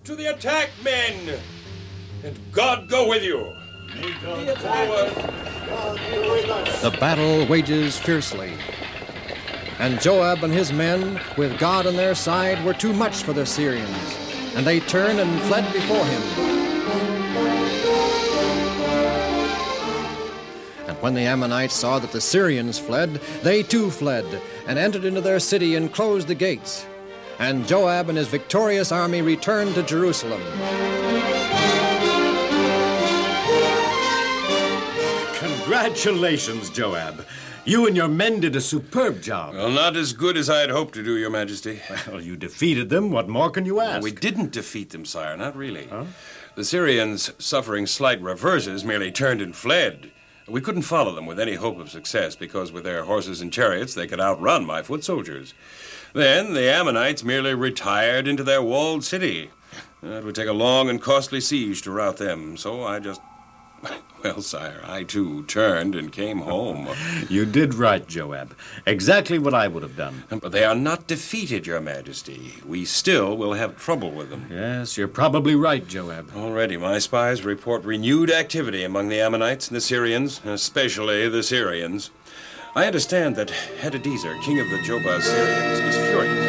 To the attack, men! And God go with you! The battle wages fiercely. And Joab and his men, with God on their side, were too much for the Syrians, and they turned and fled before him. And when the Ammonites saw that the Syrians fled, they too fled, and entered into their city and closed the gates. And Joab and his victorious army returned to Jerusalem. Congratulations, Joab. You and your men did a superb job. Well, not as good as I had hoped to do, Your Majesty. Well, you defeated them. What more can you ask? Well, we didn't defeat them, sire, not really. Huh? The Syrians, suffering slight reverses, merely turned and fled. We couldn't follow them with any hope of success because with their horses and chariots they could outrun my foot soldiers. Then the Ammonites merely retired into their walled city. It would take a long and costly siege to rout them, so I just... Well, sire, I too turned and came home. You did right, Joab. Exactly what I would have done. But they are not defeated, Your Majesty. We still will have trouble with them. Yes, you're probably right, Joab. Already my spies report renewed activity among the Ammonites and the Syrians, especially the Syrians. I understand that Hadadezer, king of the Jobah Syrians, is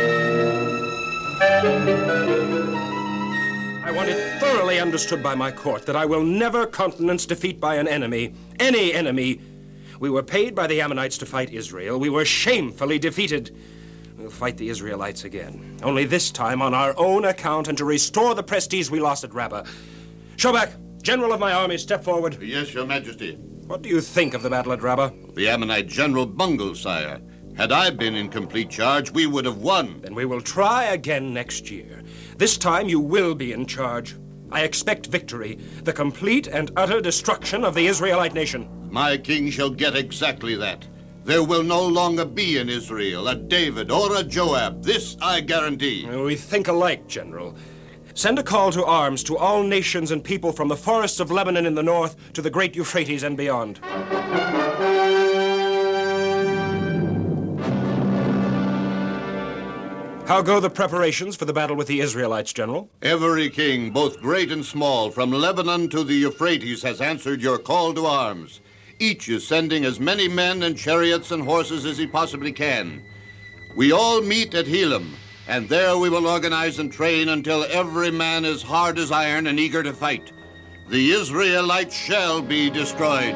furious. I want it thoroughly understood by my court that I will never countenance defeat by an enemy, any enemy. We were paid by the Ammonites to fight Israel. We were shamefully defeated. We'll fight the Israelites again, only this time on our own account and to restore the prestige we lost at Rabbah. Shobak, general of my army, step forward. Yes, Your Majesty. What do you think of the battle at Rabbah? The Ammonite general bungled, sire. Had I been in complete charge, we would have won. Then we will try again next year. This time you will be in charge. I expect victory, the complete and utter destruction of the Israelite nation. My king shall get exactly that. There will no longer be in Israel a David or a Joab. This I guarantee. We think alike, General. Send a call to arms to all nations and people from the forests of Lebanon in the north to the great Euphrates and beyond. How go the preparations for the battle with the Israelites, General? Every king, both great and small, from Lebanon to the Euphrates, has answered your call to arms. Each is sending as many men and chariots and horses as he possibly can. We all meet at Helam, and there we will organize and train until every man is hard as iron and eager to fight. The Israelites shall be destroyed.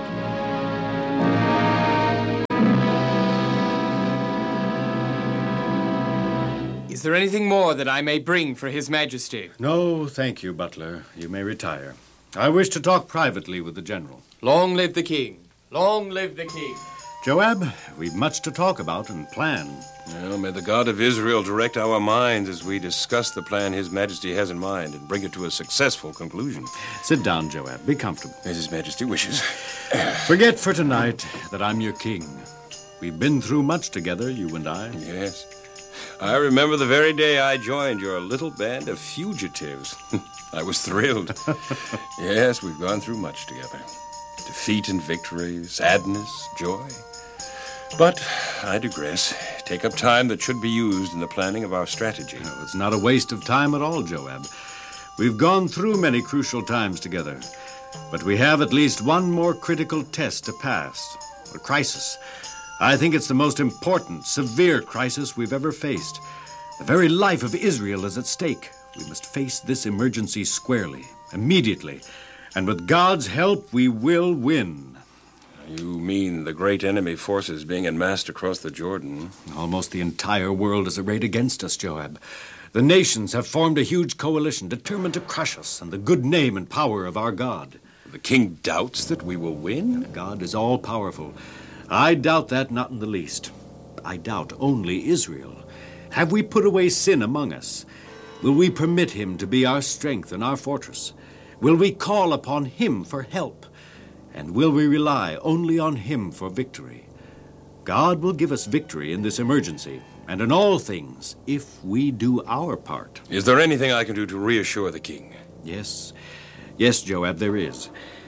Is there anything more that I may bring for His Majesty? No, thank you, Butler. You may retire. I wish to talk privately with the general. Long live the king. Long live the king. Joab, we've much to talk about and plan. Well, may the God of Israel direct our minds as we discuss the plan His Majesty has in mind and bring it to a successful conclusion. Sit down, Joab. Be comfortable. As His Majesty wishes. Forget for tonight that I'm your king. We've been through much together, you and I. Yes. I remember the very day I joined your little band of fugitives. I was thrilled. Yes, we've gone through much together. Defeat and victory, sadness, joy. But I digress. Take up time that should be used in the planning of our strategy. No, it's not a waste of time at all, Joab. We've gone through many crucial times together. But we have at least one more critical test to pass. A crisis. I think it's the most important, severe crisis we've ever faced. The very life of Israel is at stake. We must face this emergency squarely, immediately. And with God's help, we will win. You mean the great enemy forces being enmassed across the Jordan? Almost the entire world is arrayed against us, Joab. The nations have formed a huge coalition determined to crush us and the good name and power of our God. The king doubts that we will win? God is all-powerful. I doubt that not in the least. I doubt only Israel. Have we put away sin among us? Will we permit him to be our strength and our fortress? Will we call upon him for help? And will we rely only on him for victory? God will give us victory in this emergency and in all things if we do our part. Is there anything I can do to reassure the king? Yes. Yes, Joab, there is.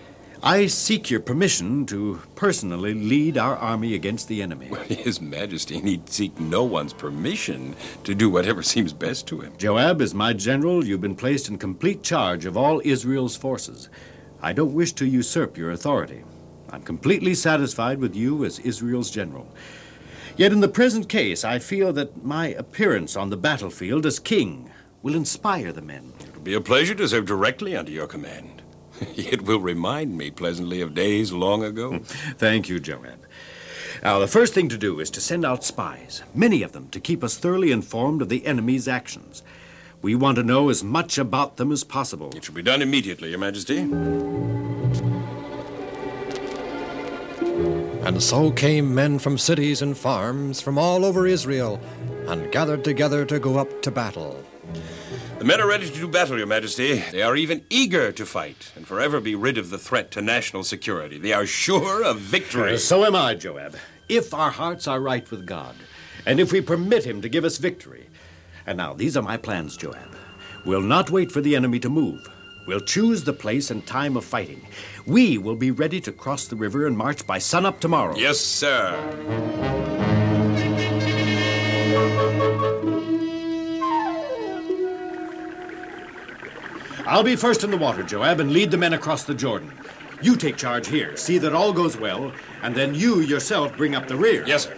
I seek your permission to personally lead our army against the enemy. Well, His Majesty need seek no one's permission to do whatever seems best to him. Joab, as my general, you've been placed in complete charge of all Israel's forces. I don't wish to usurp your authority. I'm completely satisfied with you as Israel's general. Yet in the present case, I feel that my appearance on the battlefield as king will inspire the men. It will be a pleasure to serve directly under your command. It will remind me pleasantly of days long ago. Thank you, Joab. Now, the first thing to do is to send out spies, many of them, to keep us thoroughly informed of the enemy's actions. We want to know as much about them as possible. It shall be done immediately, Your Majesty. And so came men from cities and farms from all over Israel and gathered together to go up to battle. The men are ready to do battle, Your Majesty. They are even eager to fight and forever be rid of the threat to national security. They are sure of victory. So am I, Joab. If our hearts are right with God, and if we permit him to give us victory. And now, these are my plans, Joab. We'll not wait for the enemy to move. We'll choose the place and time of fighting. We will be ready to cross the river and march by sunup tomorrow. Yes, sir. I'll be first in the water, Joab, and lead the men across the Jordan. You take charge here, see that all goes well, and then you yourself bring up the rear. Yes, sir.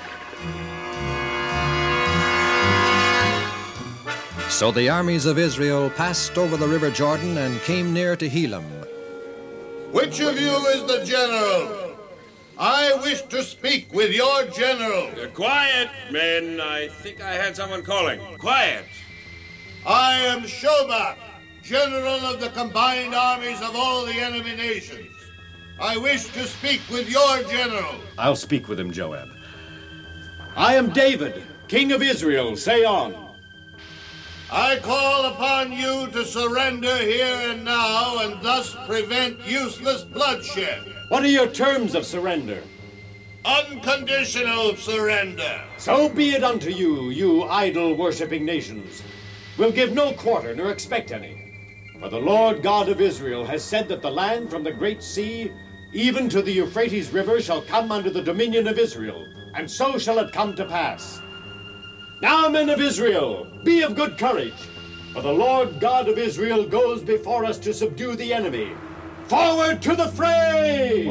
So the armies of Israel passed over the river Jordan and came near to Helam. Which of you is the general? I wish to speak with your general. Quiet, men. I think I had someone calling. Quiet. I am Shobach, general of the combined armies of all the enemy nations. I wish to speak with your general. I'll speak with him, Joab. I am David, king of Israel. Say on. I call upon you to surrender here and now and thus prevent useless bloodshed. What are your terms of surrender? Unconditional surrender. So be it unto you, you idol-worshipping nations. We'll give no quarter nor expect any. For the Lord God of Israel has said that the land from the great sea, even to the Euphrates River, shall come under the dominion of Israel, and so shall it come to pass. Now, men of Israel, be of good courage, for the Lord God of Israel goes before us to subdue the enemy. Forward to the fray!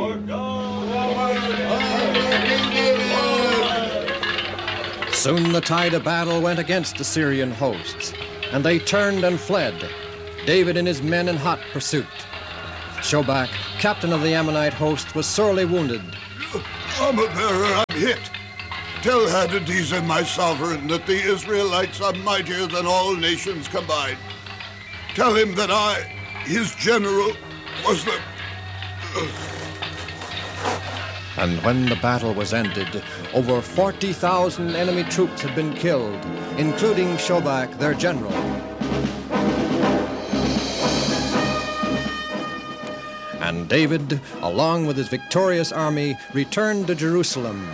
Soon the tide of battle went against the Syrian hosts, and they turned and fled, David and his men in hot pursuit. Shobach, captain of the Ammonite host, was sorely wounded. Armor-bearer, I'm hit. Tell Hadadezer, my sovereign, that the Israelites are mightier than all nations combined. Tell him that I, his general, was the... And when the battle was ended, over 40,000 enemy troops had been killed, including Shobach, their general. And David, along with his victorious army, returned to Jerusalem.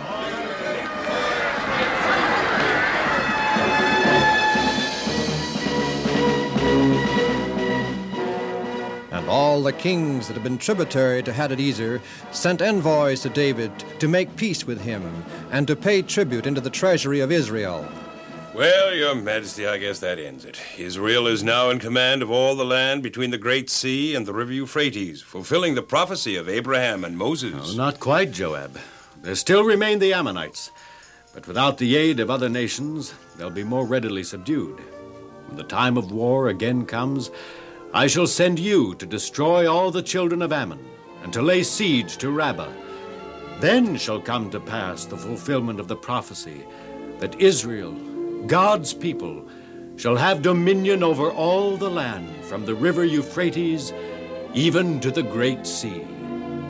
And all the kings that had been tributary to Hadadezer sent envoys to David to make peace with him and to pay tribute into the treasury of Israel. Well, Your Majesty, I guess that ends it. Israel is now in command of all the land between the Great Sea and the river Euphrates, fulfilling the prophecy of Abraham and Moses. No, not quite, Joab. There still remain the Ammonites. But without the aid of other nations, they'll be more readily subdued. When the time of war again comes, I shall send you to destroy all the children of Ammon and to lay siege to Rabbah. Then shall come to pass the fulfillment of the prophecy that Israel, God's people, shall have dominion over all the land from the river Euphrates even to the great sea.